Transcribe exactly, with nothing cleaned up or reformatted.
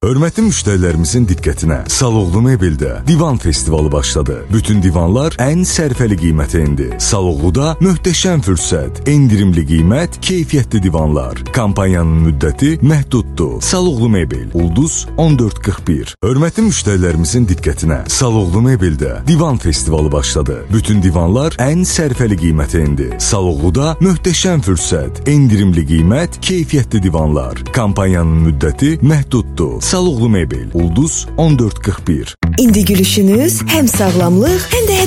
Hörmətli müştərilərimizin diqqətinə. Saloğlu Mebeldə Divan Festivalı başladı. Bütün divanlar ən sərfəli qiymətə indi. Saloğluda möhtəşəm fürsət, endirimli qiymət, keyfiyyətli divanlar. Kampanyanın müddəti məhduddur. Saloğlu Mebel, Ulduz on dörd qırx bir. Hörmətli müştərilərimizin diqqətinə. Saloğlu Mebeldə Divan Festivalı başladı. Bütün divanlar ən sərfəli qiymətə indi. Saloğluda möhtəşəm fürsət, endirimli qiymət, keyfiyyətli divanlar. Kampanyanın müddəti məhduddur. Saloğlu Mebel, Ulduz on dörd qırx bir. İndi gülüşünüz həm sağlamlıq, həm də